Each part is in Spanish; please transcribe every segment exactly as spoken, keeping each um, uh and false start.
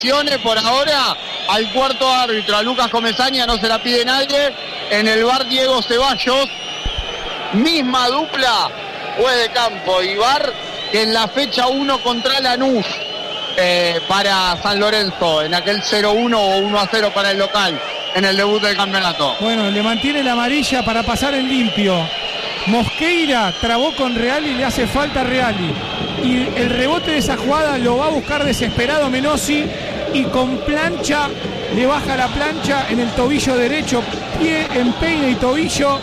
Por ahora al cuarto árbitro, a Lucas Comesaña, no se la pide nadie. En el V A R Diego Ceballos, misma dupla juez de campo y V A R que en la fecha uno contra Lanús eh, para San Lorenzo, en aquel cero uno o uno a cero para el local en el debut del campeonato. Bueno, le mantiene la amarilla para pasar en limpio. Mosqueira trabó con Reali y le hace falta a Reali. Y el rebote de esa jugada lo va a buscar desesperado Menossi y con plancha le baja la plancha en el tobillo derecho, pie, empeine y tobillo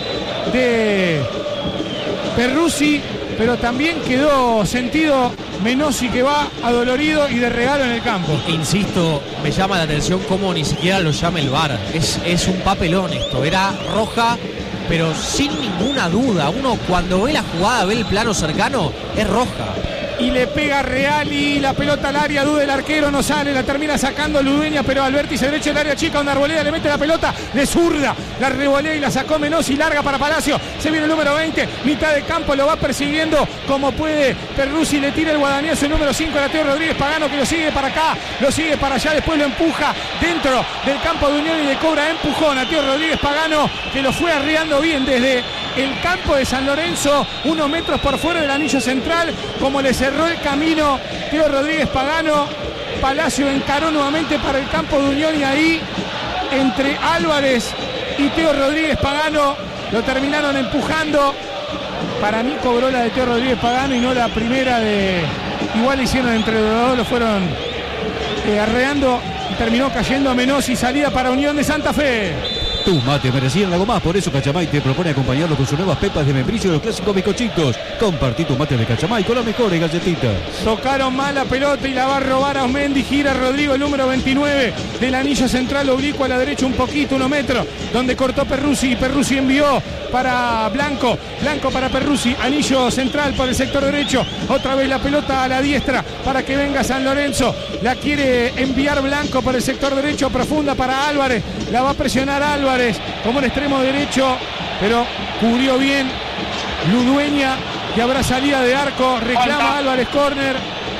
de Perruzzi, pero también quedó sentido Menossi, que va adolorido y de regalo en el campo. Insisto, me llama la atención cómo ni siquiera lo llama el V A R. Es, es un papelón esto, era roja, pero sin ninguna duda. Uno cuando ve la jugada, ve el plano cercano, es roja. Y le pega Reali, la pelota al área, duda el arquero, no sale, la termina sacando Ludueña, pero al vértice derecho del área chica, donde Arboleda le mete la pelota de zurda, la revolea y la sacó Menossi, larga para Palacio, se viene el número veinte, mitad de campo, lo va persiguiendo como puede Perruzzi, le tira el guadañazo el número cinco a Teo Rodríguez Pagano, que lo sigue para acá, lo sigue para allá, después lo empuja dentro del campo de Unión y le cobra empujón a Teo Rodríguez Pagano, que lo fue arriando bien desde el campo de San Lorenzo, unos metros por fuera del anillo central, como le cerró el camino Teo Rodríguez Pagano. Palacio encaró nuevamente para el campo de Unión y ahí entre Álvarez y Teo Rodríguez Pagano lo terminaron empujando. Para mí cobró la de Teo Rodríguez Pagano y no la primera de... Igual hicieron entre los dos, lo fueron eh, arreando y terminó cayendo a Menossi. Salida para Unión de Santa Fe. Tus mates merecían algo más, por eso Cachamay te propone acompañarlo con sus nuevas pepas de membrillo y los clásicos bizcochitos. Compartí tus mates de Cachamay con las mejores galletitas. Tocaron mal la pelota y la va a robar a Osmendi. Gira Rodrigo, el número veintinueve del anillo central, oblicuo a la derecha un poquito, uno metro, donde cortó Perruzzi. Perruzzi envió para Blanco, Blanco para Perruzzi, anillo central por el sector derecho. Otra vez la pelota a la diestra para que venga San Lorenzo. La quiere enviar Blanco por el sector derecho, profunda para Álvarez. La va a presionar Álvarez como el extremo derecho, pero cubrió bien Ludueña, que habrá salida de arco, reclama falta. Álvarez, córner.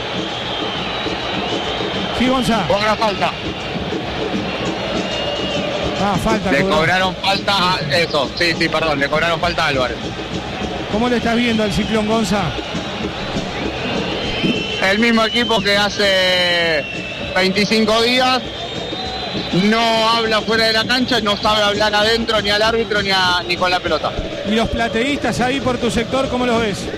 Sí, Gonzalo. Cobra falta. Ah, falta. Le cobró. cobraron falta a eso, sí, sí, perdón, le cobraron falta a Álvarez. ¿Cómo le estás viendo al Ciclón, Gonza? El mismo equipo que hace veinticinco días. No habla fuera de la cancha, no sabe hablar adentro, ni al árbitro, ni, a, ni con la pelota. ¿Y los plateístas ahí por tu sector, cómo los ves?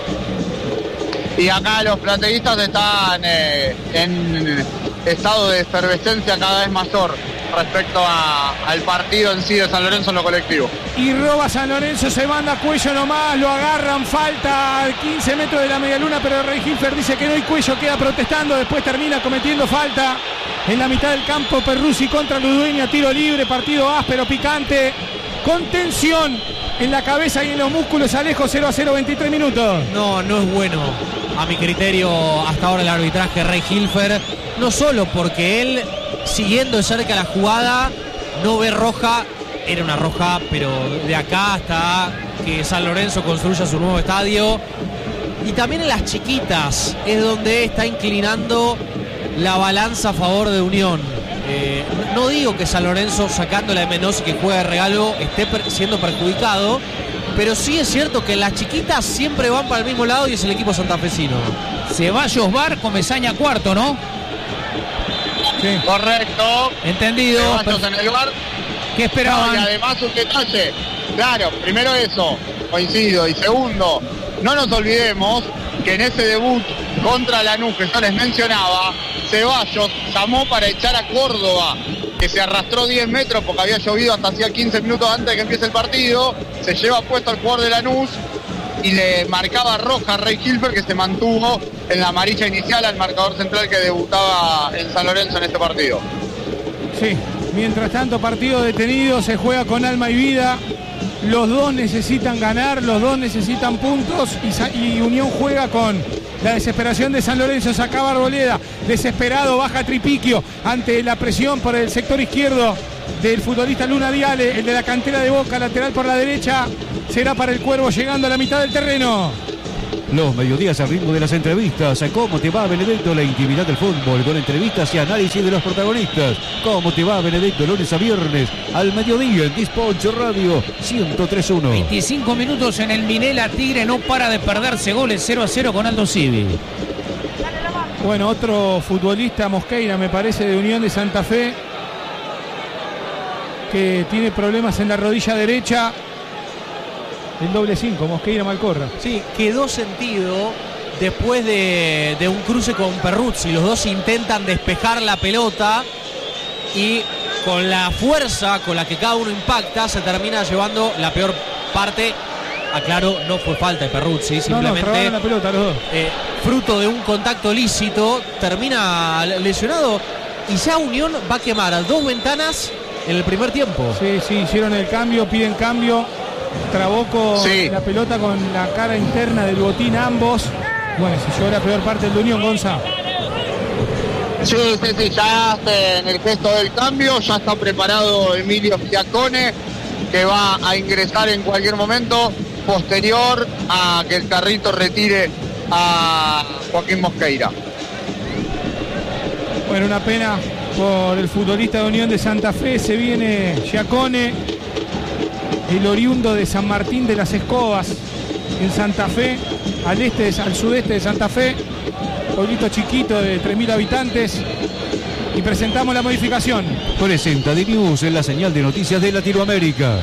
Y acá los plateístas están eh, en estado de efervescencia cada vez mayor respecto a, al partido en sí de San Lorenzo en lo colectivo. Y roba San Lorenzo, se manda Cuello nomás, lo agarran, falta a quince metros de la medialuna, pero Rey Hilfer dice que no, y Cuello queda protestando, después termina cometiendo falta en la mitad del campo. Perruzzi contra Ludueña, tiro libre, partido áspero, picante, con tensión en la cabeza y en los músculos. Alejo, cero a cero, veintitrés minutos. No, no es bueno, a mi criterio, hasta ahora el arbitraje Rey Hilfer, no solo porque él, siguiendo de cerca la jugada, no ve roja, era una roja, pero de acá hasta que San Lorenzo construya su nuevo estadio, y también en las chiquitas es donde está inclinando la balanza a favor de Unión. Eh, no digo que San Lorenzo, sacando la de Menossi que juega de regalo, esté per- siendo perjudicado, pero sí es cierto que las chiquitas siempre van para el mismo lado y es el equipo santafesino. Ceballos, V A R, Comesaña cuarto, ¿no? Sí. Correcto. Entendido. Ceballos en el V A R. ¿Qué esperaban? No, y además un detalle. Claro, primero eso, coincido. Y segundo, no nos olvidemos que en ese debut contra Lanús que yo les mencionaba, Ceballos llamó para echar a Córdoba, que se arrastró diez metros porque había llovido hasta hacía quince minutos antes de que empiece el partido, se lleva puesto al jugador de Lanús y le marcaba roja a Rey Hilfer, que se mantuvo en la amarilla inicial al marcador central que debutaba en San Lorenzo en este partido. Sí, mientras tanto, partido detenido, se juega con alma y vida. Los dos necesitan ganar, los dos necesitan puntos y, y Unión juega con la desesperación de San Lorenzo. Sacaba Arboleda, desesperado, baja Tripiquio ante la presión por el sector izquierdo del futbolista Luna Viale, el de la cantera de Boca, lateral por la derecha, será para el Cuervo llegando a la mitad del terreno. Los mediodías al ritmo de las entrevistas. ¿Cómo te va, Benedetto? La intimidad del fútbol con entrevistas y análisis de los protagonistas. ¿Cómo te va, Benedetto? Lunes a viernes al mediodía en Dispatch Radio ciento tres punto uno. veinticinco minutos en el Minela. Tigre no para de perderse goles, cero a cero con Aldo Civi. Bueno, otro futbolista, Mosqueira, me parece, de Unión de Santa Fe, que tiene problemas en la rodilla derecha. El doble cinco, Mosqueira Malcorra. Sí, quedó sentido después de, de un cruce con Perruzzi. Los dos intentan despejar la pelota y con la fuerza con la que cada uno impacta se termina llevando la peor parte. Aclaro, no fue falta de Perruzzi, simplemente no, no, la pelota los dos. Eh, fruto de un contacto lícito, termina lesionado y ya Unión va a quemar a dos ventanas en el primer tiempo. Sí, sí, hicieron el cambio, piden cambio. Trabó con sí. la pelota con la cara interna del botín ambos. Bueno, se llevó la peor parte del Unión, Gonza. Sí, sí, sí, ya en el gesto del cambio, ya está preparado Emilio Giacone, que va a ingresar en cualquier momento, posterior a que el carrito retire a Joaquín Mosqueira. Bueno, una pena por el futbolista de Unión de Santa Fe. Se viene Giacone, el oriundo de San Martín de las Escobas, en Santa Fe, al este, al sudeste de Santa Fe, pueblito chiquito de tres mil habitantes. Y presentamos la modificación. Presenta The News en la señal de noticias de Latinoamérica.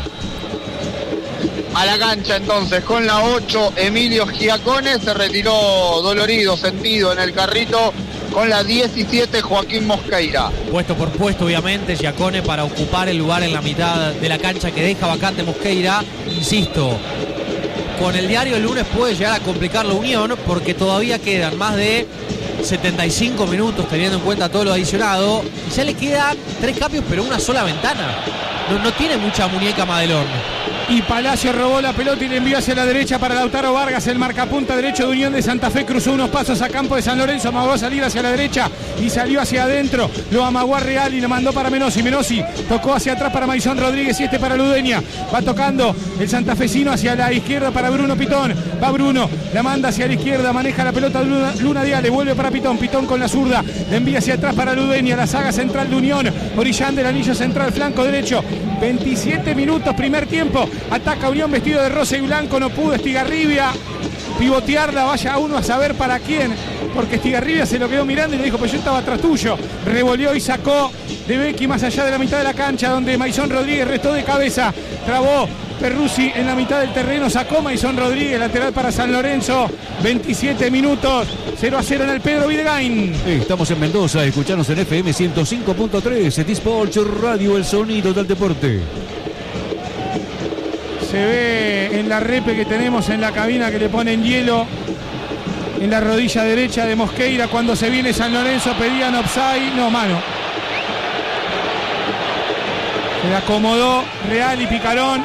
A la cancha entonces, con la ocho, Emilio Giacone, se retiró dolorido, sentido en el carrito. Con la diecisiete, Joaquín Mosqueira. Puesto por puesto, obviamente, Giacone para ocupar el lugar en la mitad de la cancha que deja vacante Mosqueira. Insisto, con el diario el lunes puede llegar a complicar la Unión porque todavía quedan más de setenta y cinco minutos teniendo en cuenta todo lo adicionado. Y ya le quedan tres cambios pero una sola ventana. No, no tiene mucha muñeca Madelón. Y Palacio robó la pelota y le envió hacia la derecha para Lautaro Vargas, el marcapunta derecho de Unión de Santa Fe. Cruzó unos pasos a campo de San Lorenzo, amagó a salir hacia la derecha y salió hacia adentro. Lo amagó a Real y lo mandó para Menossi. Menossi tocó hacia atrás para Maison Rodríguez y este para Ludeña. Va tocando el santafesino hacia la izquierda para Bruno Pitón. Va Bruno, la manda hacia la izquierda, maneja la pelota Luna, Luna Diale, vuelve para Pitón. Pitón con la zurda, le envía hacia atrás para Ludeña, la saga central de Unión, orillando el anillo central, flanco derecho. veintisiete minutos, primer tiempo. Ataca Unión vestido de rosa y blanco. No pudo Estigarribia pivotearla. Vaya uno a saber para quién, porque Estigarribia se lo quedó mirando y le dijo: pues yo estaba atrás tuyo. Revolvió y sacó de Becchi más allá de la mitad de la cancha, donde Maison Rodríguez restó de cabeza. Trabó Perruzzi en la mitad del terreno. Sacó Maison Rodríguez, lateral para San Lorenzo. veintisiete minutos, cero a cero en el Pedro Videgain. Estamos en Mendoza, escuchanos en F M ciento cinco punto tres, Dispatch Radio, el sonido del deporte. Se ve en la repe que tenemos en la cabina que le ponen hielo en la rodilla derecha de Mosqueira. Cuando se viene San Lorenzo pedían offside, no, mano. Se la acomodó Real y Picarón.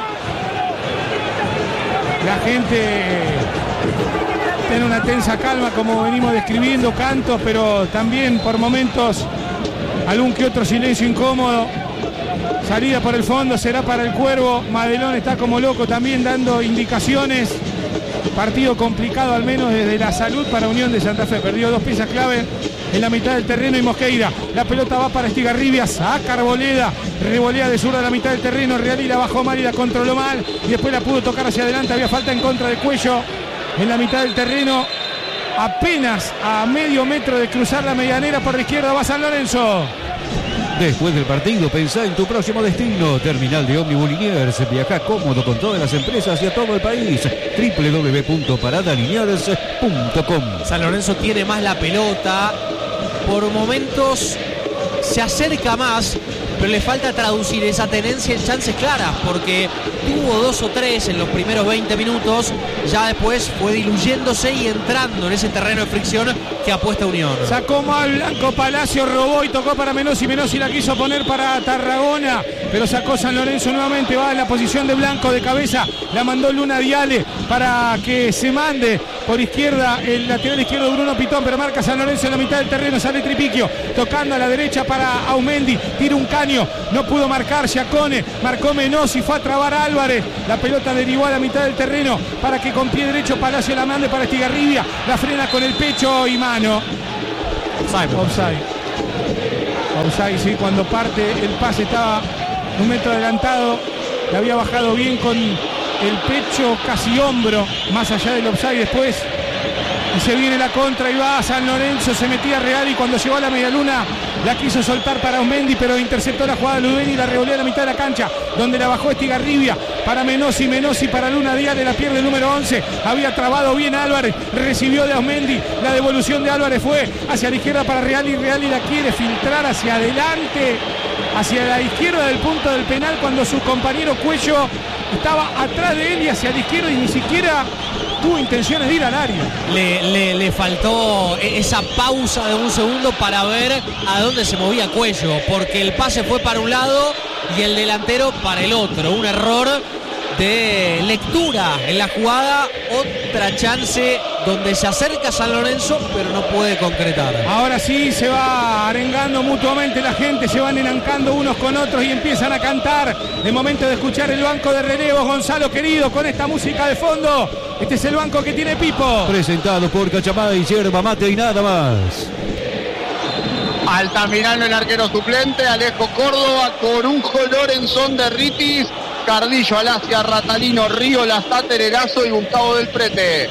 La gente tiene una tensa calma, como venimos describiendo, cantos, pero también por momentos algún que otro silencio incómodo. Salida por el fondo, será para el Cuervo. Madelón está como loco también dando indicaciones. Partido complicado, al menos desde la salud, para Unión de Santa Fe. Perdió dos piezas clave en la mitad del terreno y Mosqueira. La pelota va para Estigarribia, saca Arboleda, revolea de zurda a la mitad del terreno. Real y la bajó mal y la controló mal. Y después la pudo tocar hacia adelante. Había falta en contra de Cuello en la mitad del terreno. Apenas a medio metro de cruzar la medianera por la izquierda va San Lorenzo. Después del partido, pensá en tu próximo destino. Terminal de Omnibus Liniers. Viaja cómodo con todas las empresas y a todo el país. doble u doble u doble u punto parada liniers punto com. San Lorenzo tiene más la pelota. Por momentos se acerca más, pero le falta traducir esa tenencia en chances claras, porque tuvo dos o tres en los primeros veinte minutos, ya después fue diluyéndose y entrando en ese terreno de fricción que apuesta Unión. Sacó mal Blanco Palacio, robó y tocó para Menossi. Menossi la quiso poner para Tarragona, pero sacó San Lorenzo nuevamente. Va en la posición de Blanco de cabeza, la mandó Luna Diale para que se mande por izquierda el lateral izquierdo Bruno Pitón, pero marca San Lorenzo en la mitad del terreno. Sale Tripiquio tocando a la derecha para Aumendi, tira un caño Antonio, no pudo marcar Giacone, marcó Menossi, fue a trabar a Álvarez, la pelota derivó a la mitad del terreno para que con pie derecho Palacio la mande para Estigarribia, la frena con el pecho y mano. Offside. Offside. Offside, sí, cuando parte el pase estaba un metro adelantado, le había bajado bien con el pecho, casi hombro, más allá del offside después. Y se viene la contra y va a San Lorenzo, se metía Real y cuando llegó a la medialuna la quiso soltar para Osmendi, pero interceptó la jugada de Ludeni y la revoleó a la mitad de la cancha, donde la bajó Estigarribia para Menossi, Menossi para Luna Diale, la pierde el número once, había trabado bien Álvarez, recibió de Osmendi, la devolución de Álvarez fue hacia la izquierda para Real y Real y la quiere filtrar hacia adelante, hacia la izquierda del punto del penal cuando su compañero Cuello estaba atrás de él y hacia la izquierda y ni siquiera tuvo intenciones de ir al área. Le, le, le faltó esa pausa de un segundo para ver a dónde se movía Cuello, porque el pase fue para un lado y el delantero para el otro. Un error de lectura en la jugada, otra chance donde se acerca San Lorenzo pero no puede concretar. Ahora sí se va arengando mutuamente la gente, se van enancando unos con otros y empiezan a cantar. De momento de escuchar el banco de relevos, Gonzalo querido, con esta música de fondo. Este es el banco que tiene Pipo. Presentado por Cachamay, yerba mate y nada más. Altamirano el arquero suplente, Alejo Córdoba, Corujo, Lorenzón de Ritis, Cardillo, Alacia, Ratalino, Río, Lazate, Erazo y Gustavo del Prete.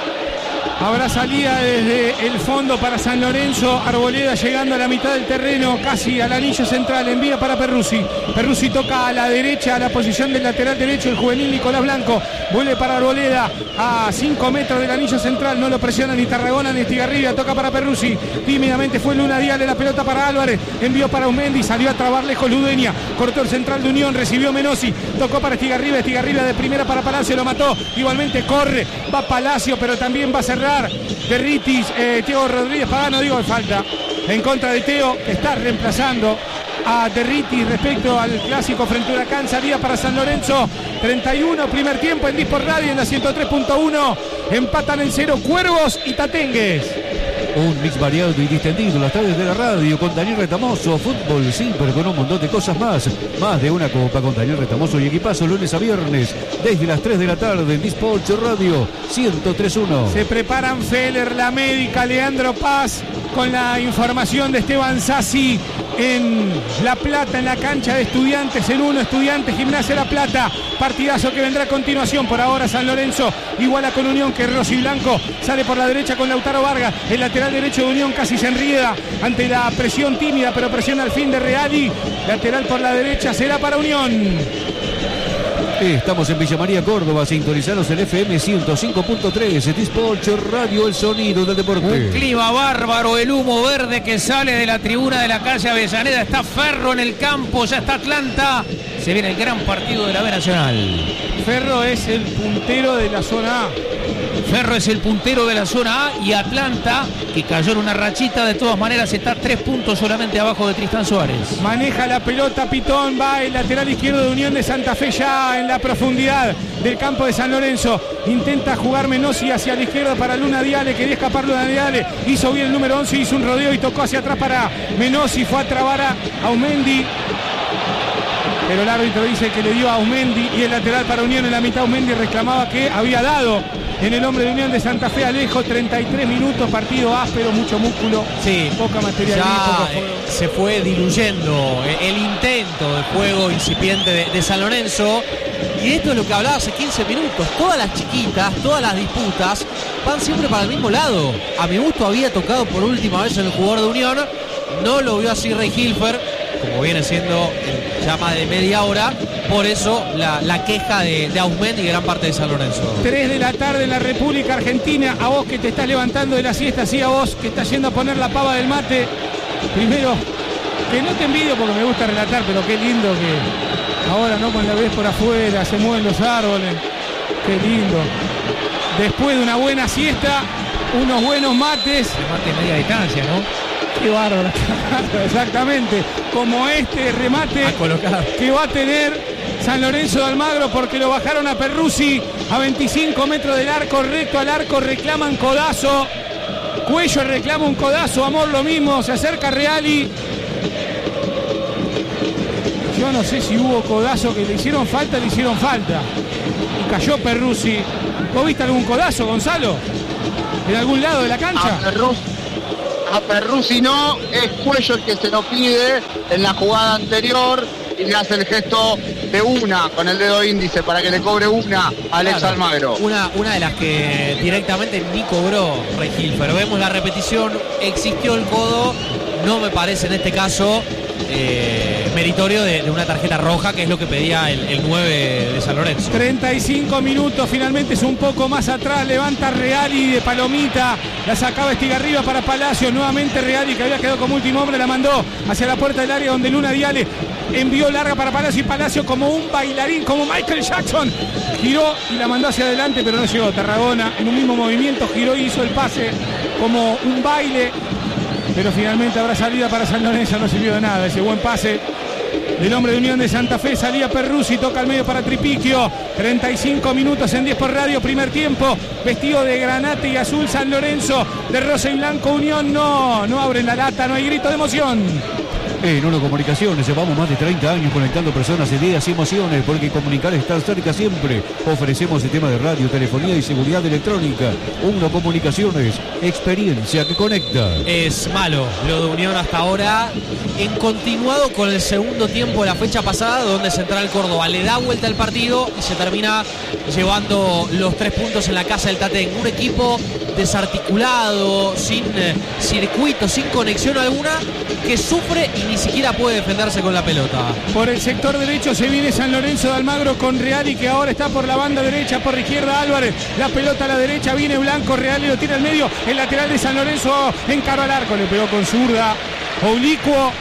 Habrá salida desde el fondo para San Lorenzo, Arboleda llegando a la mitad del terreno, casi al anillo central, envía para Perruzzi. Perruzzi toca a la derecha, a la posición del lateral derecho, el juvenil Nicolás Blanco, vuelve para Arboleda a cinco metros del anillo central, no lo presiona ni Tarragona ni Estigarribia, toca para Perruzzi, tímidamente fue Luna Diale, la pelota para Álvarez, envió para Osmendi, salió a trabar lejos Ludenia, cortó el central de Unión, recibió Menossi, tocó para Estigarribia, Estigarribia de primera para Palacio, lo mató, igualmente corre, va Palacio, pero también va a cerrar de Ritis, eh, Teo Rodríguez Pagano, digo, falta en contra de Teo, que está reemplazando a Derriti respecto al clásico frente a Huracán. Salida para San Lorenzo, treinta y uno, primer tiempo en Disport Radio en la ciento tres punto uno, empatan en cero Cuervos y Tatengues. Un mix variado y distendido las tardes de la radio con Daniel Retamoso, fútbol, sí, pero con un montón de cosas más. Más de una copa con Daniel Retamoso y equipazo lunes a viernes, desde las tres de la tarde en Disport Radio ciento tres punto uno. Se preparan Feller, la médica, Leandro Paz, con la información de Esteban Sassi en La Plata, en la cancha de Estudiantes, en uno, Estudiantes, Gimnasia La Plata. Partidazo que vendrá a continuación. Por ahora San Lorenzo iguala con Unión, que Rossi Blanco sale por la derecha con Lautaro Vargas. El lateral derecho de Unión casi se enrieda ante la presión tímida, pero presión al fin de Reali. Lateral por la derecha será para Unión. Estamos en Villa María, Córdoba, sintonizados en F M ciento cinco punto tres, Disport Radio, el sonido del deporte. Un clima bárbaro, el humo verde que sale de la tribuna de la calle Avellaneda, está Ferro en el campo, ya está Atlanta, se viene el gran partido de la B Nacional. Ferro es el puntero de la zona A. Ferro es el puntero de la zona A y Atlanta, que cayó en una rachita, de todas maneras está tres puntos solamente abajo de Tristán Suárez. Maneja la pelota Pitón, va el lateral izquierdo de Unión de Santa Fe ya en la profundidad del campo de San Lorenzo. Intenta jugar Menossi hacia la izquierda para Luna Diale, quería escapar Luna Diale, hizo bien el número once, hizo un rodeo y tocó hacia atrás para Menossi, fue a trabar a Aumendi. Pero el árbitro dice que le dio a Aumendi y el lateral para Unión en la mitad. Aumendi reclamaba que había dado en el hombre de Unión de Santa Fe, Alejo. Treinta y tres minutos, partido áspero, mucho músculo, sí, poca materialidad, ya poco juego. Se fue diluyendo el intento de juego incipiente de, de San Lorenzo. Y esto es lo que hablaba hace quince minutos. Todas las chiquitas, todas las disputas van siempre para el mismo lado. A mi gusto había tocado por última vez en el jugador de Unión. No lo vio así Rey Hilfer, como viene siendo ya más de media hora. Por eso la, la queja de, de Ausmendi y gran parte de San Lorenzo. tres de la tarde en la República Argentina. A vos que te estás levantando de la siesta, sí, a vos que estás yendo a poner la pava del mate. Primero, que no te envidio porque me gusta relatar, pero qué lindo que ahora, ¿no? Cuando la ves por afuera, se mueven los árboles. Qué lindo. Después de una buena siesta, unos buenos mates. Mate media distancia, ¿no? Qué bárbaro, exactamente, como este remate que va a tener San Lorenzo de Almagro, porque lo bajaron a Perruzzi a veinticinco metros del arco, recto al arco, reclaman codazo, Cuello reclama un codazo, Amor lo mismo, se acerca Reali, Yo no sé si hubo codazo, que le hicieron falta, le hicieron falta. Y cayó Perruzzi. ¿Vos viste algún codazo, Gonzalo? ¿En algún lado de la cancha? A Perruzzi, a Perruzzi no, es Cuello el que se lo pide en la jugada anterior y le hace el gesto de una con el dedo índice para que le cobre una a Alex Claro, Almagro. Una, una de las que directamente ni cobró Rey Hilfer. Vemos la repetición, existió el codo, no me parece en este caso eh, meritorio de, de una tarjeta roja, que es lo que pedía el, el nueve de San Lorenzo. treinta y cinco minutos, finalmente es un poco más atrás, levanta Reali de palomita, la sacaba Estigarribia para Palacio, nuevamente Reali, que había quedado como último hombre, la mandó hacia la puerta del área donde Luna Diale envió larga para Palacio, y Palacio como un bailarín, como Michael Jackson, giró y la mandó hacia adelante, pero no llegó. Tarragona en un mismo movimiento giró y hizo el pase como un baile, pero finalmente habrá salida para San Lorenzo, no sirvió de nada ese buen pase del hombre de Unión de Santa Fe. Salía Perruzzi, toca al medio para Tripiquio. treinta y cinco minutos en diez por radio, primer tiempo. Vestido de granate y azul San Lorenzo, de rosa y blanco Unión. No, no abren la lata, no hay grito de emoción. En Uno Comunicaciones llevamos más de treinta años conectando personas, ideas y emociones, porque comunicar es estar cerca siempre. Ofrecemos sistemas de radio, telefonía y seguridad electrónica. Uno Comunicaciones, experiencia que conecta. Es malo lo de Unión hasta ahora, en continuado con el segundo tiempo de la fecha pasada, donde Central Córdoba le da vuelta al partido y se termina llevando los tres puntos en la casa del Tatén. Un equipo desarticulado, sin eh, circuito, sin conexión alguna, que sufre y ni siquiera puede defenderse con la pelota. Por el sector derecho se viene San Lorenzo de Almagro con Reali, que ahora está por la banda derecha, por la izquierda Álvarez, la pelota a la derecha, viene Blanco, Reali lo tira al medio, el lateral de San Lorenzo encaró al arco, le pegó con zurda, oblicuo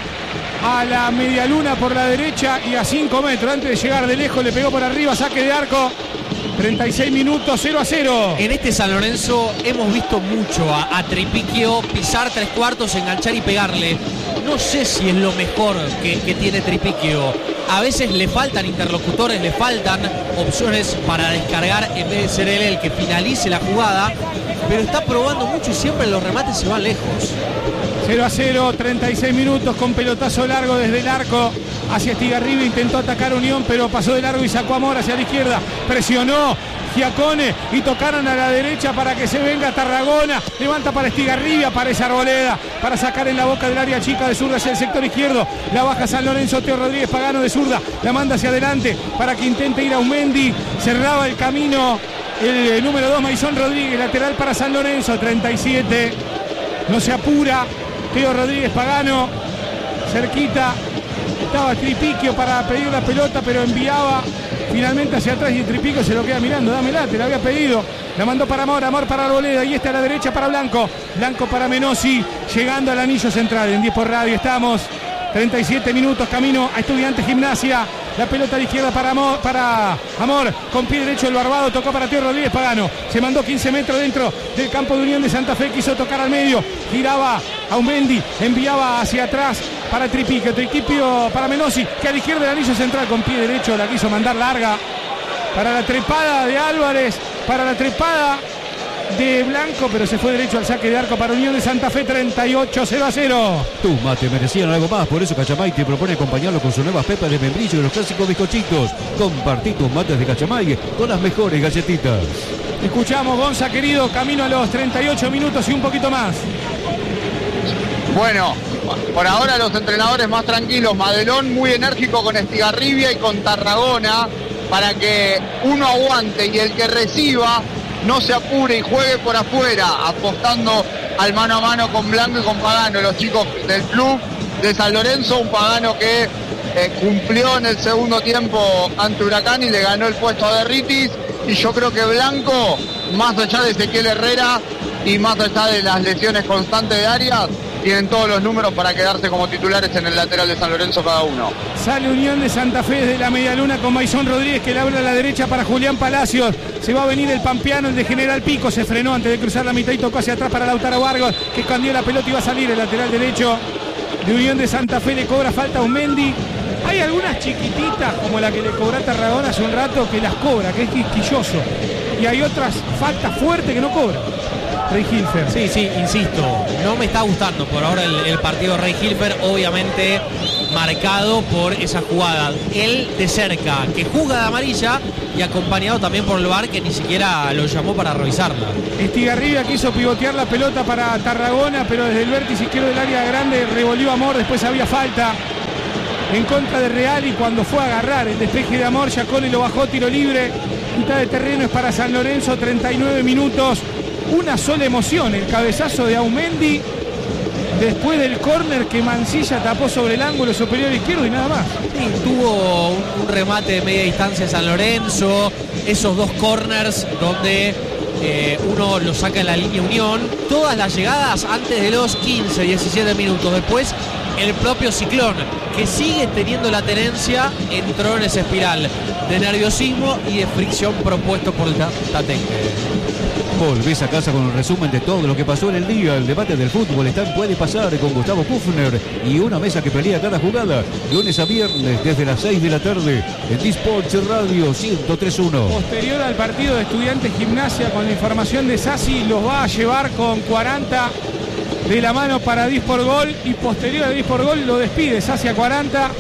a la media luna por la derecha y a cinco metros, antes de llegar de lejos le pegó por arriba, saque de arco. treinta y seis minutos, cero a cero. En este San Lorenzo hemos visto mucho a, a Tripiquio pisar tres cuartos, enganchar y pegarle. No sé si es lo mejor que, que tiene Tripiquio. A veces le faltan interlocutores, le faltan opciones para descargar en vez de ser él el que finalice la jugada. Pero está probando mucho y siempre los remates se van lejos. cero a cero, treinta y seis minutos con pelotazo largo desde el arco hacia Estigarribia, intentó atacar Unión, pero pasó de largo y sacó a Mora hacia la izquierda, presionó Giacone y tocaron a la derecha para que se venga Tarragona, levanta para Estigarribia, aparece Arboleda para sacar en la boca del área chica de zurda hacia el sector izquierdo, la baja San Lorenzo, Teo Rodríguez Pagano de zurda, la manda hacia adelante para que intente ir a Aumendi, cerraba el camino el, el número dos Maizón Rodríguez, lateral para San Lorenzo, treinta y siete, no se apura Teo Rodríguez Pagano, cerquita estaba Tripiquio para pedir la pelota, pero enviaba finalmente hacia atrás y Tripiquio se lo queda mirando, dámela, te la había pedido, la mandó para Amor, Amor para Arboleda, y esta a la derecha para Blanco, Blanco para Menossi, llegando al anillo central, en diez por radio estamos, treinta y siete minutos, camino a Estudiantes Gimnasia, la pelota a la izquierda para Amor, para Amor, con pie derecho el Barbado, tocó para Teo Rodríguez Pagano, se mandó quince metros dentro del campo de Unión de Santa Fe, quiso tocar al medio, giraba Aumendi, enviaba hacia atrás para Tripiquio, Tripiquio para Menossi, que a la izquierda del anillo central con pie derecho la quiso mandar larga, para la trepada de Álvarez, para la trepada de Blanco, pero se fue derecho al saque de arco para Unión de Santa Fe, treinta y ocho, cero a cero. Tus mates merecían algo más, por eso Cachamay te propone acompañarlo con sus nuevas pepas de membrillo y los clásicos bizcochitos. Compartí tus mates de Cachamay con las mejores galletitas. Escuchamos, Gonza querido, camino a los treinta y ocho minutos y un poquito más. Bueno, por ahora los entrenadores más tranquilos, Madelón muy enérgico con Estigarribia y con Tarragona, para que uno aguante y el que reciba no se apure y juegue por afuera, apostando al mano a mano con Blanco y con Pagano, los chicos del club de San Lorenzo, un Pagano que eh, cumplió en el segundo tiempo ante Huracán y le ganó el puesto a Derritis, y yo creo que Blanco, más allá de Ezequiel Herrera y más allá de las lesiones constantes de Arias, tienen todos los números para quedarse como titulares en el lateral de San Lorenzo cada uno. Sale Unión de Santa Fe desde la media luna con Maizón Rodríguez, que le abre a la derecha para Julián Palacios. Se va a venir el pampeano, el de General Pico, se frenó antes de cruzar la mitad y tocó hacia atrás para Lautaro Vargas, que escondió la pelota y va a salir el lateral derecho de Unión de Santa Fe. Le cobra falta a Aumendi. Hay algunas chiquititas, como la que le cobró a Tarragona hace un rato, que las cobra, que es quisquilloso. Y hay otras faltas fuertes que no cobra. Rey Hilfer. Sí, sí, insisto, no me está gustando por ahora el, el partido de Rey Hilfer, obviamente marcado por esa jugada. Él de cerca, que juega de amarilla y acompañado también por el V A R, que ni siquiera lo llamó para revisarla. Estigarribia quiso pivotear la pelota para Tarragona, pero desde el vértice izquierdo del área grande revolvió Amor, después había falta en contra de Real y cuando fue a agarrar el despeje de Amor, Giacone lo bajó, tiro libre, mitad de terreno es para San Lorenzo, treinta y nueve minutos, una sola emoción, el cabezazo de Aumendi después del córner que Mancilla tapó sobre el ángulo superior izquierdo y nada más. Sí, tuvo un, un remate de media distancia San Lorenzo, esos dos corners donde eh, uno lo saca en la línea Unión, todas las llegadas antes de los quince, diecisiete minutos, después el propio Ciclón, que sigue teniendo la tenencia, entró en esa espiral de nerviosismo y de fricción propuesto por el Tatengue. Volvés a casa con un resumen de todo lo que pasó en el día. El debate del fútbol está en Puede Pasar con Gustavo Kufner y una mesa que pelea cada jugada. Lunes a viernes desde las seis de la tarde en Dispatch Radio ciento tres punto uno. Posterior al partido de Estudiantes Gimnasia, con la información de Sassi, los va a llevar con cuarenta de la mano para Disport Gol, y posterior a Disport Gol lo despide Sassi a cuarenta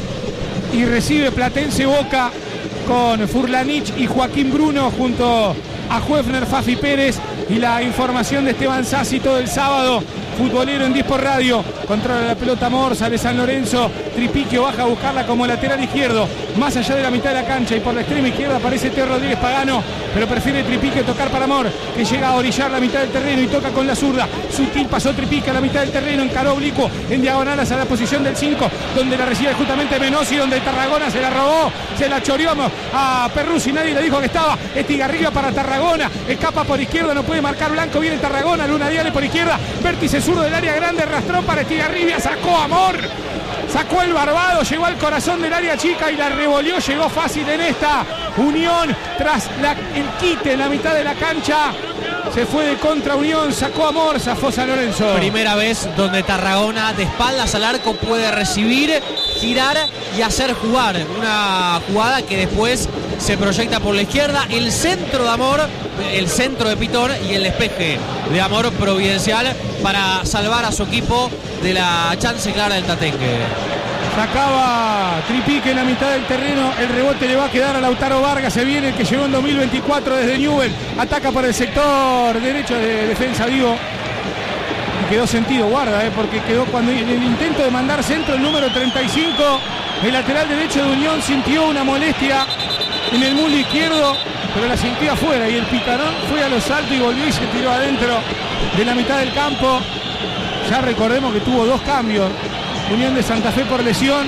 y recibe Platense Boca con Furlanich y Joaquín Bruno junto a Huefner, Fafi Pérez, y la información de Esteban Sassi todo el sábado, futbolero en Disport Radio. Controla la pelota Amor, sale San Lorenzo, Tripiquio baja a buscarla como lateral izquierdo, más allá de la mitad de la cancha, y por la extrema izquierda aparece Teo Rodríguez Pagano, pero prefiere Tripiquio tocar para Amor, que llega a orillar la mitad del terreno y toca con la zurda. Sutil pasó Tripiquio a la mitad del terreno, encaró oblicuo en diagonal hacia la posición del cinco, donde la recibe justamente Menossi, donde Tarragona se la robó, se la choreó a Perruzzi, nadie le dijo que estaba. Estigarribia para Tarragona, escapa por izquierda, no puede marcar Blanco, viene Tarragona, Luna Diale por izquierda, vértice zurdo del área grande, arrastró para Estigarribia, sacó Amor, sacó el barbado, llegó al corazón del área chica y la revolvió, llegó fácil en esta Unión, tras la, el quite en la mitad de la cancha, se fue de contra Unión, sacó Amor, zafó San Lorenzo. Primera vez donde Tarragona de espaldas al arco puede recibir, girar y hacer jugar, una jugada que después se proyecta por la izquierda, el centro de Amor, el centro de Pitón y el despeje de Amor providencial para salvar a su equipo de la chance clara del Tatengue. Sacaba Tripique en la mitad del terreno, el rebote le va a quedar a Lautaro Vargas, se viene el que llegó en dos mil veinticuatro desde Newell, ataca por el sector derecho de defensa, digo, y quedó sentido, guarda, eh, porque quedó cuando en el intento de mandar centro el número treinta y cinco, el lateral derecho de Unión sintió una molestia en el muslo izquierdo, pero la sintió afuera y el picarón fue a los saltos y volvió y se tiró adentro de la mitad del campo. Ya recordemos que tuvo dos cambios Unión de Santa Fe por lesión.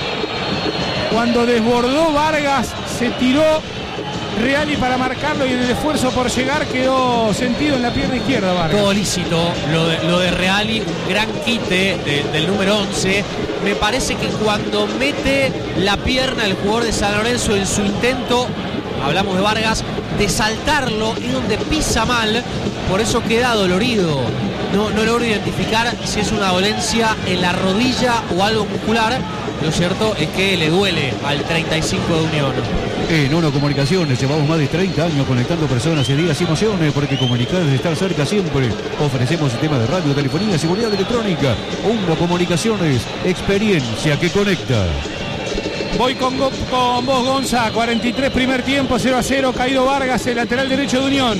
Cuando desbordó Vargas, se tiró Reali para marcarlo y en el esfuerzo por llegar quedó sentido en la pierna izquierda Vargas. Todo lícito, lo de, lo de Reali, un gran quite de, del número once. Me parece que cuando mete la pierna el jugador de San Lorenzo en su intento, hablamos de Vargas, de saltarlo, es donde pisa mal, por eso queda dolorido. No, no logro identificar si es una dolencia en la rodilla o algo muscular. Lo cierto es que le duele al treinta y cinco de Unión. En Uno Comunicaciones llevamos más de treinta años conectando personas y días y emociones, porque comunicar es estar cerca siempre. Ofrecemos sistemas de radio, telefonía, seguridad electrónica. Uno Comunicaciones, experiencia que conecta. Voy con, con vos, Gonza. cuarenta y tres primer tiempo, cero a cero. Caído Vargas, el lateral derecho de Unión.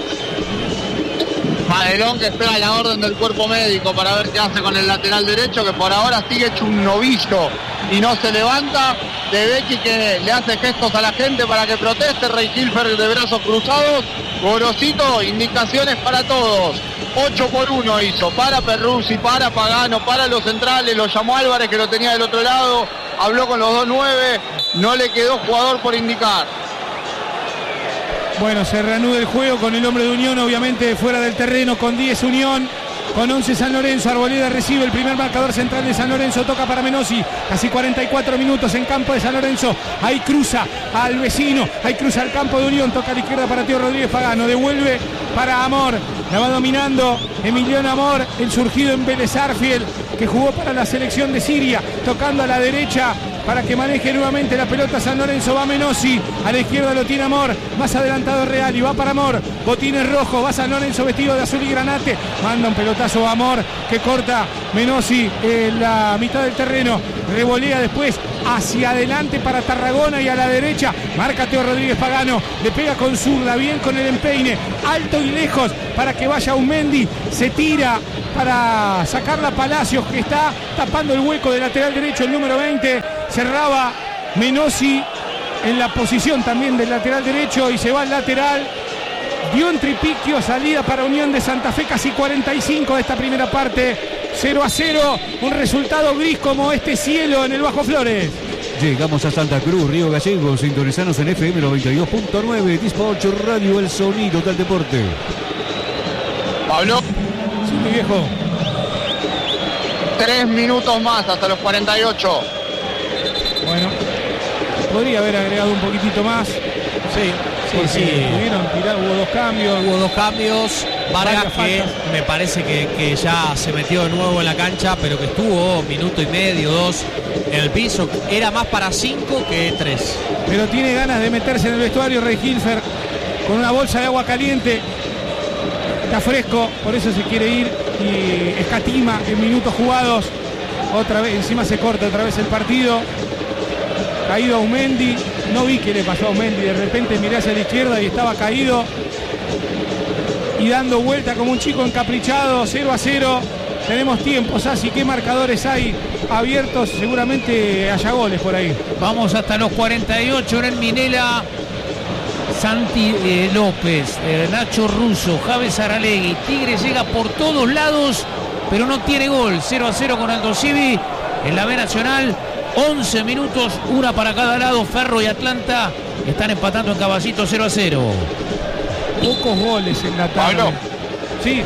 Madelón que espera la orden del cuerpo médico para ver qué hace con el lateral derecho, que por ahora sigue hecho un novillo y no se levanta. De Becchi que le hace gestos a la gente para que proteste. Rey Hilfer de brazos cruzados. Gorosito, indicaciones para todos. ocho por uno hizo para Perruzzi, para Pagano, para los centrales. Lo llamó Álvarez, que lo tenía del otro lado. Habló con los dos nueve. No le quedó jugador por indicar. Bueno, se reanuda el juego con el hombre de Unión, obviamente fuera del terreno, con diez Unión, con once San Lorenzo. Arboleda recibe el primer marcador central de San Lorenzo, toca para Menossi, casi cuarenta y cuatro minutos en campo de San Lorenzo. Ahí cruza al vecino, ahí cruza al campo de Unión, toca a la izquierda para Teo Rodríguez Pagano, devuelve para Amor, la va dominando Emiliano Amor, el surgido en Vélez Arfiel, que jugó para la selección de Siria, tocando a la derecha para que maneje nuevamente la pelota San Lorenzo. Va Menossi, a la izquierda lo tiene Amor, más adelantado Real y va para Amor, botines rojos, va San Lorenzo vestido de azul y granate, manda un pelotazo a Amor que corta Menossi en la mitad del terreno, revolea después hacia adelante para Tarragona y a la derecha marca Teo Rodríguez Pagano, le pega con zurda, bien con el empeine, alto y lejos para que vaya Aumendi, se tira para sacarla Palacios que está tapando el hueco de lateral derecho, el número veinte, cerraba Menossi en la posición también del lateral derecho y se va al lateral, dio en Tripiquio, salida para Unión de Santa Fe, casi cuarenta y cinco de esta primera parte, cero a cero, un resultado gris como este cielo en el Bajo Flores. Llegamos a Santa Cruz, Río Gallegos, sintonizanos en F M noventa y dos punto nueve, Dispatch Radio, el sonido del deporte. Pablo. Sí, mi viejo. Tres minutos más hasta los cuarenta y ocho. Bueno, podría haber agregado un poquitito más. Sí, sí, sí. Pudieron tirar, hubo dos cambios. Hubo dos cambios. Vargas que me parece que, que ya se metió de nuevo en la cancha, pero que estuvo minuto y medio, dos en el piso. Era más para cinco que tres. Pero tiene ganas de meterse en el vestuario Rey Hilfer con una bolsa de agua caliente. Está fresco, por eso se quiere ir y escatima en minutos jugados. Otra vez, encima se corta otra vez el partido. Caído Aumendi. No vi qué le pasó a Aumendi. De repente miré hacia la izquierda y estaba caído. Y dando vuelta como un chico encaprichado, cero a cero. Tenemos tiempos, así que marcadores hay abiertos, seguramente haya goles por ahí. Vamos hasta los cuarenta y ocho en el Minela. Santi eh, López, eh, Nacho Russo, Javes Aralegui. Tigre llega por todos lados, pero no tiene gol. cero a cero con Aldo Civi en la B Nacional. once minutos, una para cada lado. Ferro y Atlanta están empatando en Caballito cero a cero. Pocos goles en la tarde. Pablo. Sí.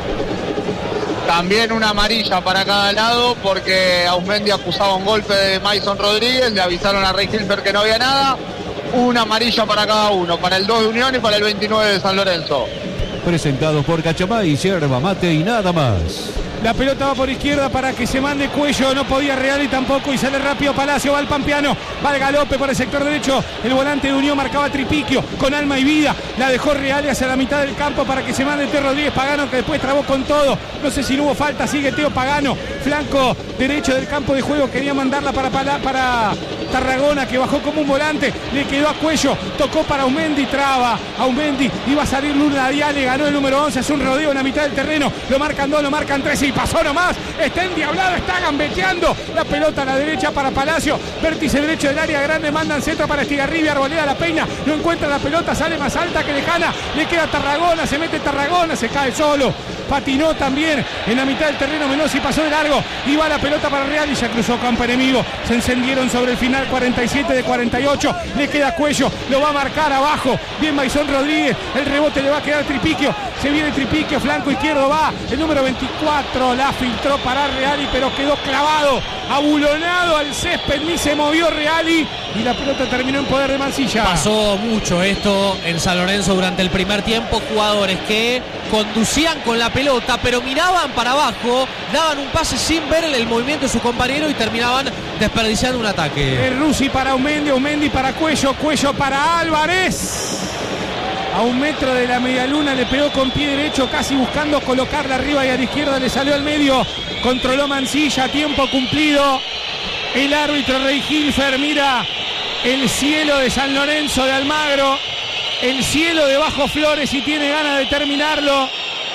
También una amarilla para cada lado porque Aumendi acusaba un golpe de Mason Rodríguez, le avisaron a Rey Hilfer que no había nada. Una amarilla para cada uno, para el dos de Unión y para el veintinueve de San Lorenzo. Presentados por Cachamay, yerba mate y nada más. La pelota va por izquierda para que se mande Cuello, no podía Real y tampoco, y sale rápido Palacio, va el Pampeano, va el galope por el sector derecho, el volante de Unión marcaba Tripiquio, con alma y vida, la dejó Real hacia la mitad del campo para que se mande Teo Rodríguez Pagano, que después trabó con todo, no sé si no hubo falta, sigue Teo Pagano, flanco derecho del campo de juego, quería mandarla para, para, para Tarragona, que bajó como un volante, le quedó a Cuello, tocó para Aumendi, traba, Aumendi, iba a salir Luna Diale, ganó el número once, hace un rodeo en la mitad del terreno, lo marcan dos, lo marcan tres y pasó nomás, está endiablado, está gambeteando, la pelota a la derecha para Palacio, vértice derecho del área grande, mandan centro para Estigarribia, Arboleda la peina, no encuentra la pelota, sale más alta que lejana, le queda Tarragona, se mete Tarragona, se cae solo, patinó también en la mitad del terreno, Menossi pasó de largo, iba la pelota para Real y ya cruzó campo enemigo, se encendieron sobre el final, cuarenta y siete de cuarenta y ocho, le queda Cuello, lo va a marcar abajo, bien Maison Rodríguez, el rebote le va a quedar Tripiquio, se viene Tripiquio, flanco izquierdo va, el número veinticuatro, la filtró para Reali, pero quedó clavado, abulonado al césped, ni se movió Reali y la pelota terminó en poder de Mancilla. Pasó mucho esto en San Lorenzo durante el primer tiempo, jugadores que conducían con la pelota, pero miraban para abajo, daban un pase sin ver el movimiento de su compañero y terminaban desperdiciando un ataque. El Rusi para Aumendi, Aumendi para Cuello, Cuello para Álvarez. A un metro de la medialuna le pegó con pie derecho, casi buscando colocarla arriba y a la izquierda le salió al medio. Controló Mancilla, tiempo cumplido. El árbitro Rey Hilfer mira el cielo de San Lorenzo de Almagro, el cielo de Bajo Flores y tiene ganas de terminarlo.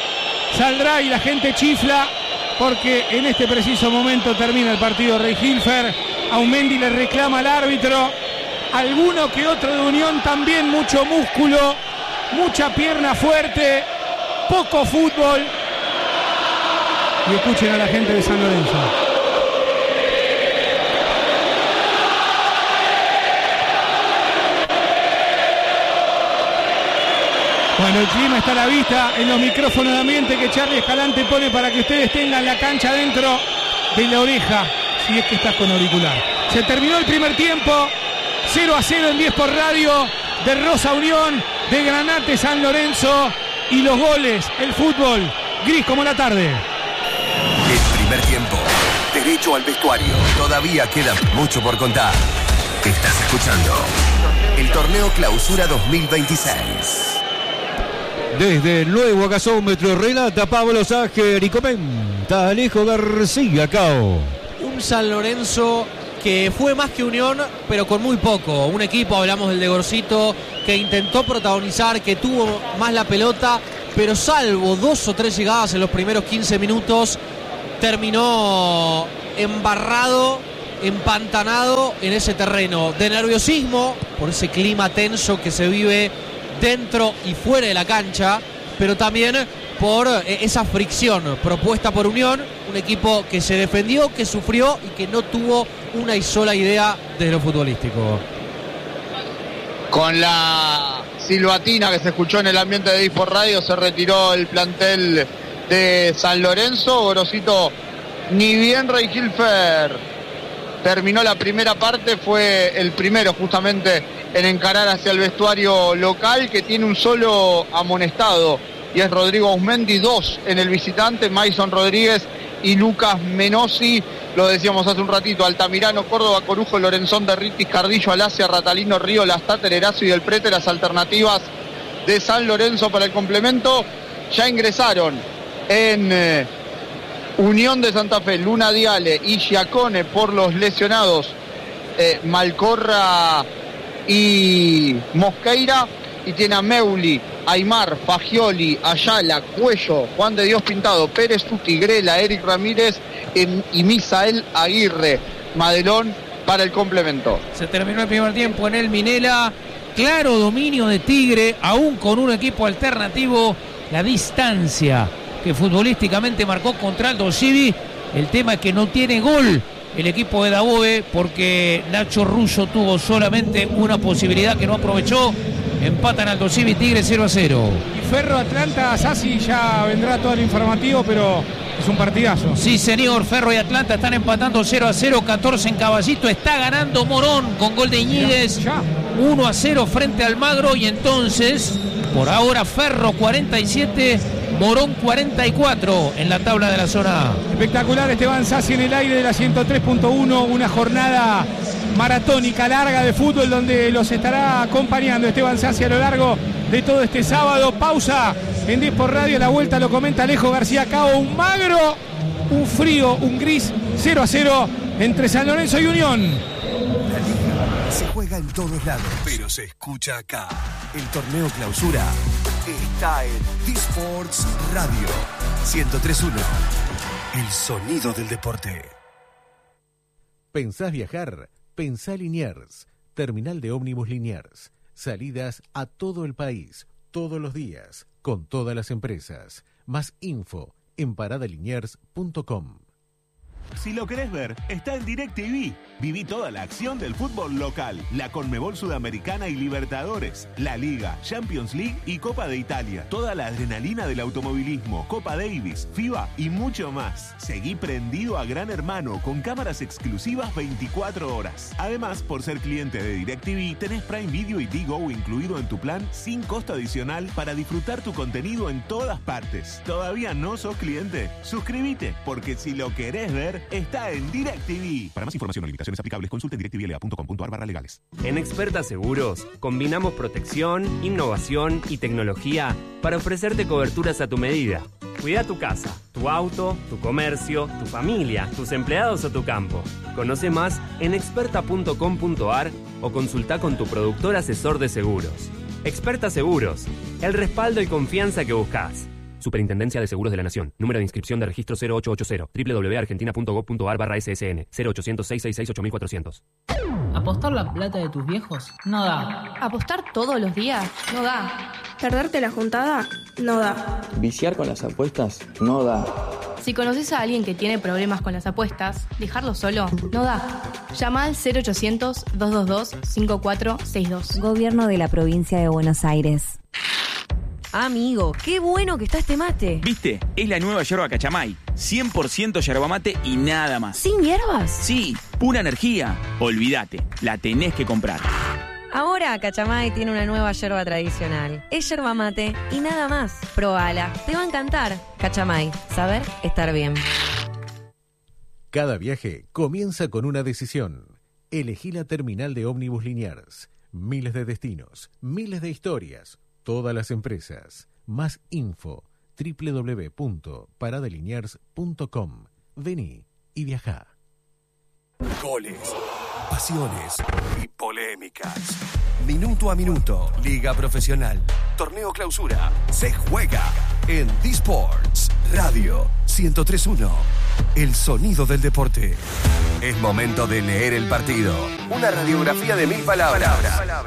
Saldrá y la gente chifla porque en este preciso momento termina el partido Rey Hilfer. Aumendi le reclama al árbitro. Alguno que otro de Unión también, mucho músculo, mucha pierna fuerte, poco fútbol. Y escuchen a la gente de San Lorenzo. Bueno, el clima está a la vista en los micrófonos de ambiente que Charlie Escalante pone para que ustedes tengan la cancha dentro de la oreja, si es que estás con auricular. Se terminó el primer tiempo, cero a cero en diez por radio, de Rosa Unión, de Granate San Lorenzo, y los goles, el fútbol, gris como la tarde. El primer tiempo, T V derecho al vestuario. Todavía queda mucho por contar. Estás escuchando el Torneo Clausura dos mil veintiséis. Desde el nuevo gasómetro relata Pablo Ságer y comenta Alejo García Cao. Un San Lorenzo que fue más que Unión, pero con muy poco. Un equipo, hablamos del de Gorcito, que intentó protagonizar, que tuvo más la pelota, pero salvo dos o tres llegadas en los primeros quince minutos, terminó embarrado, empantanado en ese terreno de nerviosismo, por ese clima tenso que se vive dentro y fuera de la cancha, pero también por esa fricción propuesta por Unión, un equipo que se defendió, que sufrió y que no tuvo una y sola idea de lo futbolístico. Con la silbatina que se escuchó en el ambiente de Disport Radio, se retiró el plantel de San Lorenzo. Gorosito, ni bien Rey Hilfer terminó la primera parte, fue el primero justamente en encarar hacia el vestuario local, que tiene un solo amonestado y es Rodrigo Ausmendi, dos en el visitante, Maison Rodríguez y Lucas Menossi. Lo decíamos hace un ratito: Altamirano, Córdoba, Corujo, Lorenzón, Derritis, Cardillo, Alacia, Ratalino, Río, Lastáter, Erazo y Del Prete, las alternativas de San Lorenzo para el complemento. Ya ingresaron en eh, Unión de Santa Fe, Luna Diale y Giacone por los lesionados eh, Malcorra y Mosqueira, y tiene a Meuli, Aymar, Fagioli, Ayala, Cuello, Juan de Dios Pintado, Pérez, Utigrela, Eric Ramírez en, y Misael Aguirre. Madelón para el complemento. Se terminó el primer tiempo en el Minela. Claro dominio de Tigre, aún con un equipo alternativo. La distancia que futbolísticamente marcó contra Aldo Civi. El tema es que no tiene gol el equipo de Daboe, porque Nacho Russo tuvo solamente una posibilidad que no aprovechó. Empatan Aldo Civi, Tigre cero a cero. Y Ferro Atlanta, Sassi, ya vendrá todo el informativo, pero es un partidazo. Sí, señor, Ferro y Atlanta están empatando cero a cero, catorce en Caballito. Está ganando Morón con gol de Iñiguez. Ya, ya. uno a cero frente al Magro, y entonces, por ahora, Ferro cuarenta y siete, Morón cuarenta y cuatro en la tabla de la zona A. Espectacular Esteban Sassi en el aire de la ciento tres punto uno, una jornada maratónica larga de fútbol donde los estará acompañando Esteban Sassi a lo largo de todo este sábado. Pausa en Disport Radio, la vuelta lo comenta Alejo García Cao. Un magro, un frío, un gris, cero a cero entre San Lorenzo y Unión. La liga se juega en todos lados, pero se escucha acá. El Torneo Clausura está en Disports Radio ciento tres punto uno. El sonido del deporte. ¿Pensás viajar? Pensá Liniers. Terminal de ómnibus Liniers. Salidas a todo el país, todos los días, con todas las empresas. Más info en parada liniers punto com. Si lo querés ver, está en DirecTV. Viví toda la acción del fútbol local, la Conmebol Sudamericana y Libertadores, la Liga, Champions League y Copa de Italia. Toda la adrenalina del automovilismo, Copa Davis, FIBA y mucho más. Seguí prendido a Gran Hermano con cámaras exclusivas veinticuatro horas. Además, por ser cliente de DirecTV, tenés Prime Video y Digo incluido en tu plan sin costo adicional para disfrutar tu contenido en todas partes. ¿Todavía no sos cliente? Suscríbete, porque si lo querés ver, está en DirecTV. Para más información o limitaciones aplicables, consulte en direct t v l a punto com punto a r barra legales. En Experta Seguros combinamos protección, innovación y tecnología para ofrecerte coberturas a tu medida. Cuida tu casa, tu auto, tu comercio, tu familia, tus empleados o tu campo. Conoce más en experta punto com punto a r o consulta con tu productor asesor de seguros. Experta Seguros, el respaldo y confianza que buscas. Superintendencia de Seguros de la Nación. Número de inscripción de registro cero ocho ocho cero. doble u doble u doble u punto argentina punto gob punto a r barra S S N. cero ochocientos, seiscientos sesenta y seis, ocho mil cuatrocientos. ¿Apostar la plata de tus viejos? No da. ¿Apostar todos los días? No da. ¿Perderte la juntada? No da. ¿Viciar con las apuestas? No da. Si conoces a alguien que tiene problemas con las apuestas, dejarlo solo no da. Llama al cero ochocientos, doscientos veintidós, cincuenta y cuatro sesenta y dos. Gobierno de la Provincia de Buenos Aires. Amigo, qué bueno que está este mate. ¿Viste? Es la nueva yerba Cachamay. cien por ciento yerba mate y nada más. ¿Sin hierbas? Sí, pura energía. Olvídate, la tenés que comprar. Ahora Cachamay tiene una nueva yerba tradicional. Es yerba mate y nada más. Probala, te va a encantar. Cachamay, saber estar bien. Cada viaje comienza con una decisión. Elegí la terminal de ómnibus Liniers. Miles de destinos, miles de historias, todas las empresas. Más info, doble u doble u doble u punto parada liniers punto com. Vení y viajá. Goles, pasiones y polémicas. Minuto a minuto, Liga Profesional, Torneo Clausura, se juega en D-Sports Radio ciento tres punto uno. El sonido del deporte. Es momento de leer el partido. Una radiografía de mil palabras.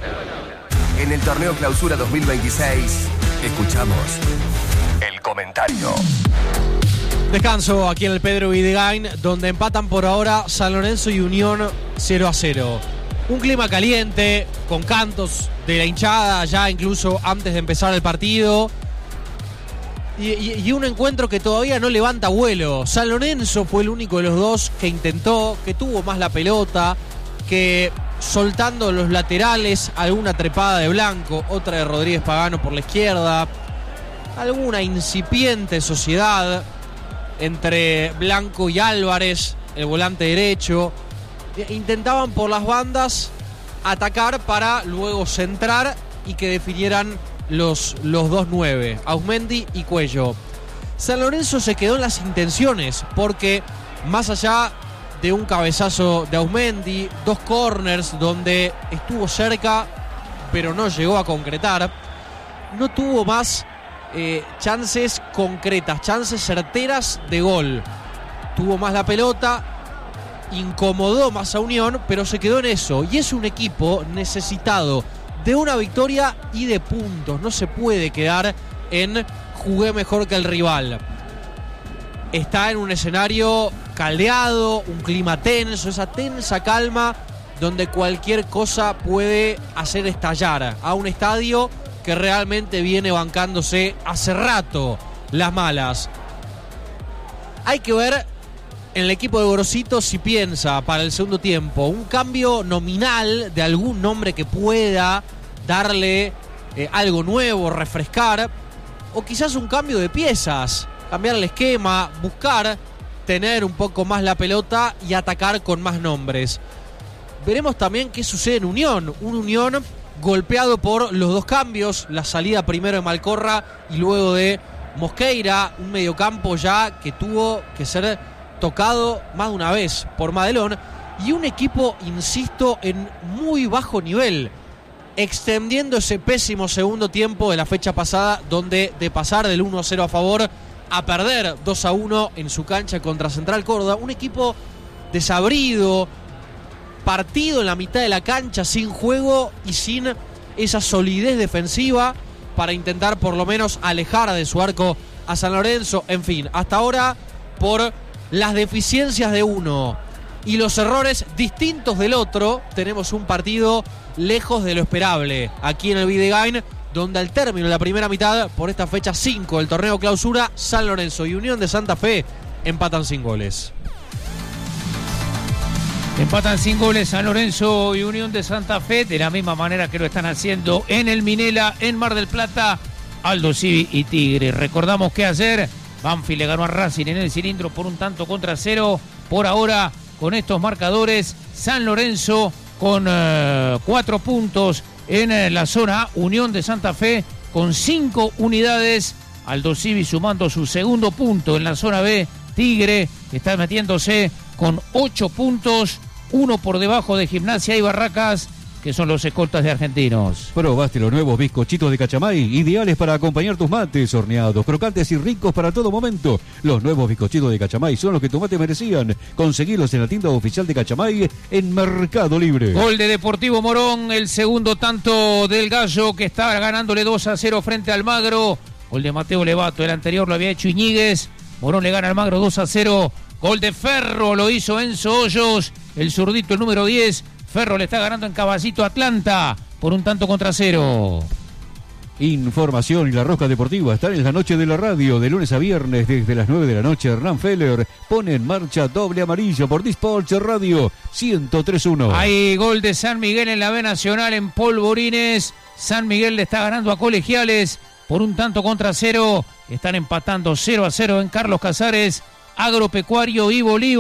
En el Torneo Clausura dos mil veintiséis, escuchamos el comentario. Descanso aquí en el Pedro Videgain, donde empatan por ahora San Lorenzo y Unión cero a cero. Un clima caliente, con cantos de la hinchada ya incluso antes de empezar el partido. Y, y, y un encuentro que todavía no levanta vuelo. San Lorenzo fue el único de los dos que intentó, que tuvo más la pelota, que soltando los laterales, alguna trepada de Blanco, otra de Rodríguez Pagano por la izquierda, alguna incipiente sociedad entre Blanco y Álvarez, el volante derecho. Intentaban por las bandas atacar para luego centrar y que definieran los, los dos nueve, Auzmendi y Cuello. San Lorenzo se quedó en las intenciones porque más allá de un cabezazo de Auzmendi, dos corners donde estuvo cerca pero no llegó a concretar, no tuvo más eh, chances concretas, chances certeras de gol. Tuvo más la pelota, incomodó más a Unión, pero se quedó en eso. Y es un equipo necesitado de una victoria y de puntos. No se puede quedar en jugué mejor que el rival. Está en un escenario caldeado, un clima tenso, esa tensa calma donde cualquier cosa puede hacer estallar a un estadio que realmente viene bancándose hace rato las malas. Hay que ver en el equipo de Gorosito si piensa para el segundo tiempo un cambio nominal de algún nombre que pueda darle eh, algo nuevo, refrescar, o quizás un cambio de piezas, cambiar el esquema, buscar tener un poco más la pelota y atacar con más nombres. Veremos también qué sucede en Unión, un Unión golpeado por los dos cambios, la salida primero de Malcorra y luego de Mosqueira, un mediocampo ya que tuvo que ser tocado más de una vez por Madelón, y un equipo, insisto, en muy bajo nivel, extendiendo ese pésimo segundo tiempo de la fecha pasada, donde de pasar del uno a cero a favor a perder dos a uno en su cancha contra Central Córdoba, un equipo desabrido, partido en la mitad de la cancha, sin juego y sin esa solidez defensiva para intentar por lo menos alejar de su arco a San Lorenzo. En fin, hasta ahora, por las deficiencias de uno y los errores distintos del otro, tenemos un partido lejos de lo esperable aquí en el Videgain, donde al término de la primera mitad, por esta fecha cinco del torneo clausura, San Lorenzo y Unión de Santa Fe empatan sin goles. Empatan sin goles San Lorenzo y Unión de Santa Fe, de la misma manera que lo están haciendo en el Minela, en Mar del Plata, Aldo Civi y Tigre. Recordamos que ayer Banfield le ganó a Racing en el cilindro por un tanto contra cero. Por ahora, con estos marcadores, San Lorenzo con uh, cuatro puntos en uh, la zona A, Unión de Santa Fe con cinco unidades, Aldo Civi sumando su segundo punto en la zona B, Tigre está metiéndose con ocho puntos, uno por debajo de Gimnasia y Barracas, que son los escoltas de Argentinos. Probaste los nuevos bizcochitos de Cachamay, ideales para acompañar tus mates, horneados, crocantes y ricos para todo momento. Los nuevos bizcochitos de Cachamay son los que tus mates merecían. Conseguilos en la tienda oficial de Cachamay en Mercado Libre. Gol de Deportivo Morón, el segundo tanto del Gallo, que está ganándole dos a cero frente al Magro. Gol de Mateo Levato, el anterior lo había hecho Iñiguez. Morón le gana al Magro dos a cero. Gol de Ferro, lo hizo Enzo Hoyos, el zurdito, el número diez. Ferro le está ganando en Caballito Atlanta por un tanto contra cero. Información y la rosca deportiva están en la noche de la radio, de lunes a viernes desde las nueve de la noche. Hernán Feller pone en marcha doble amarillo por D-Sports Radio ciento tres punto uno. Hay gol de San Miguel en la B Nacional en Polvorines. San Miguel le está ganando a Colegiales por un tanto contra cero. Están empatando cero a cero en Carlos Casares, Agropecuario y Bolívar.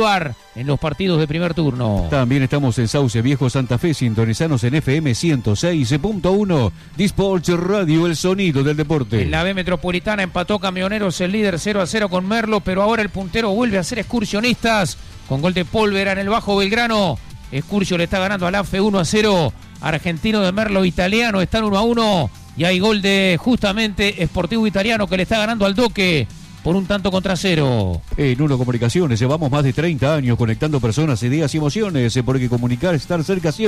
en los partidos de primer turno. También estamos en Sauce Viejo, Santa Fe, sintonizanos en F M ciento seis punto uno. Disport Radio, el sonido del deporte. En la B Metropolitana empató Camioneros, el líder cero a cero con Merlo, pero ahora el puntero vuelve a ser Excursionistas, con gol de Pólvora en el Bajo Belgrano. Excursio le está ganando al A F E uno a cero. Argentino de Merlo, Italiano, están uno a uno. Y hay gol de justamente Sportivo Italiano, que le está ganando al Doque por un tanto contra cero. En Uno Comunicaciones llevamos más de treinta años conectando personas, ideas y emociones, porque comunicar, estar cerca siempre.